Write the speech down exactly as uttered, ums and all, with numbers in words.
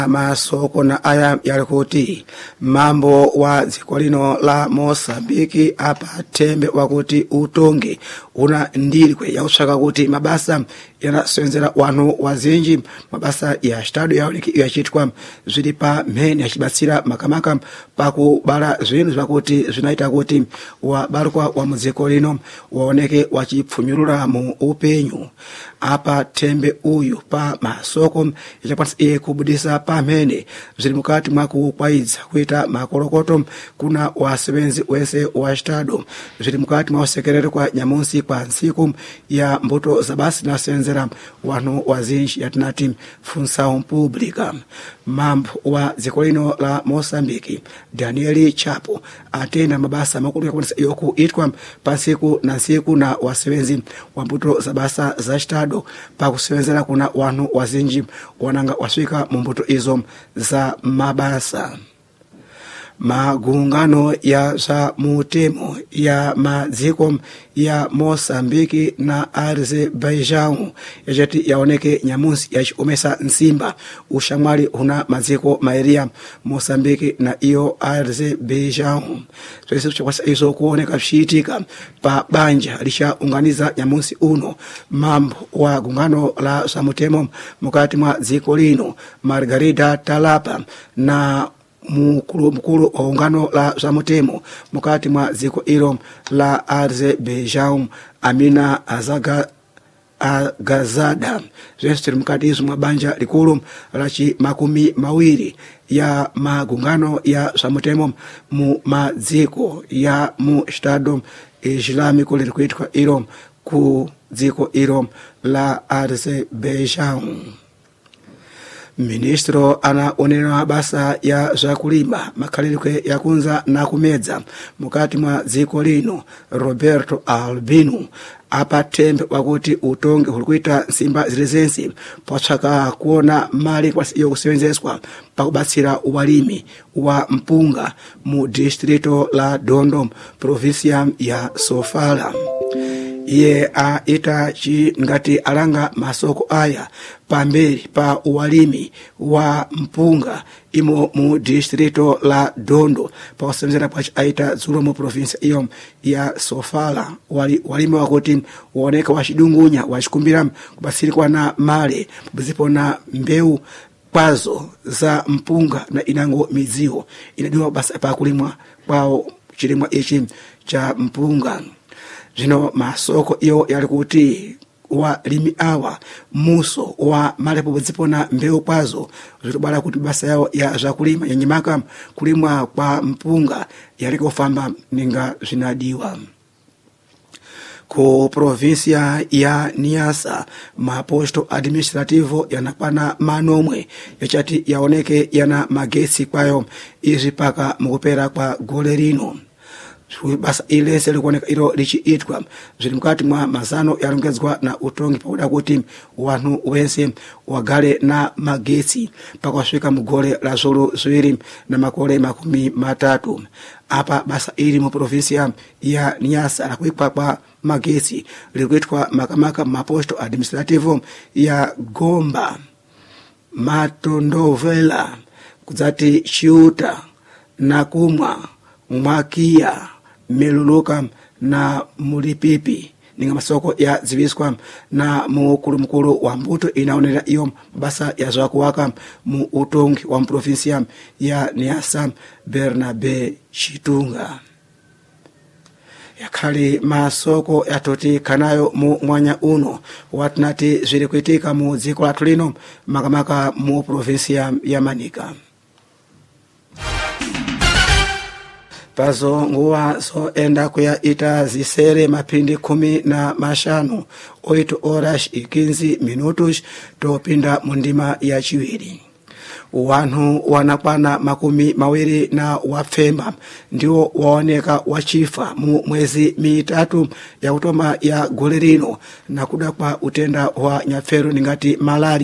masoko na aya yalikuti mambo wa dziko lino la Mosambiki apa tembe wakuti utongi una ndilikwe ya usaka kuti mabasa yanasenzera wanu wazinji mabasa ya stadu ya uliki yachitwa zili pa mene yachibatsira makamaka pakubala zvinhu zvakuti zvinaita kuti wabalukwa wa muziko lino waoneke wachipfunyurura mu upenyu apa tembe uyu pa masoko yachapansi iye kubudisa pamene zili mukati mwaku kwaidza kuita makolokoto kuna wasebenzi wese wa stadu zili mukati mwa sekerere kwa nyamunsi kwa nsiku ya mbuto za basi na senzera wanu wazinji yatinati função pública. Mambo wa dziko lino la Mosambiki Daniel Chapo atenda mabasa makulu ya kwanisa yoku itwa pasiku na siku na wasebenzi wa mbuto za basa za stadu pa kusenzera kuna wanu wazinji wananga waswika mbuto izo za mabasa. Magungano ya za mutemo ya madziko ya Mosambiki na Azerbaijan yajati yaoneke nyamunsi yachiomesa nsimba ushamwali huna madziko maeria Mosambiki na iyo Azerbaijan. So isi kuchakwasa iso kuoneka shitika pa banja lisha unganiza nyamunsi uno mambo wa gungano la za mutemo mukati mwa dziko lino Margarida Talapa na mukulu mukulu wa ungano la zamutemo mukati mwa ziko ilo la Azerbaijan Amina Azaga Agazada zestri mukati izo mabanja likulu lachi makumi mawiri ya magungano ya zamutemo mu maziko ya mu stado islamiko lilikuitwa ilo ku ziko ilo la Azerbaijan. Ministro ana onera basa ya zakulima makalirikwe ya kunza na kumedza mukati mwa dziko lino Roberto Albino apa tembe wakuti utongi hulikuita nsimba zilezensi pachaka kuona mali kwa siyo kusevenzeswa pakubatsira uwalimi wa mpunga mu distrito la Dondo provincia ya Sofala. Iye a ita chi ngati alanga masoko aya pamberi pa uwalimi wa mpunga imo mu distrito la Dondo pa kusemzera pa aita zulo mu province iyo ya Sofala wali walimi wakuti waoneka wachidungunya wachikumbira kubasiri kwa na male buzipo na mbeu kwazo za mpunga na inango mizigo inadiwa basa pa kulimwa kwao chilimwa ichi cha mpunga. Jino masoko iyo yalikuti wa limi awa muso wa malepo zipona mbeu kwazo zilibala kuti basa yao ya zakulima yanyimaka kulimwa kwa mpunga yalikofamba ninga zinadiwa. Ku provincia ya Niassa maposto administrativo yanapana manomwe yachati yaoneke yana magesi kwayo izi paka mukupera kwa golerino. Basa ile sele kuoneka ilo lichi itwa zili mkati mwa mazano yalongezwa na utongi pakuda kuti wanu wense wagale na magesi pakwaswika mugole la zolo ziwiri na makole makumi matatu. Apa basa ili mu provincia ya Niassa la kuikpa kwa magesi likuitwa makamaka maposto administrativo ya Gomba, Matondovela, kuzati Chiuta, Nakumwa, Mwakia, Meluluka na Mulipipi ninga masoko ya ziviswa na mukulu mkulu wa mbuto inaonera iyo basa ya zakuwaka mu utongi wa provincia ya Niassa Bernabe Chitunga. Yakali masoko yatoti kanayo mu mwanya uno watinati zilikuitika mu ziko la tulino makamaka mu provincia ya Manika. Pazo nguwa so enda kuya ita zisere mapindi kumi na mashanu oito horas ikinzi minutos topinda mundima ya chiwiri. Wanu wanakwana makumi mawiri na wafemba ndio waoneka wachifa mu mwezi mitatu ya utoma ya golerino na kuda kwa utenda wa nyafero ningati malari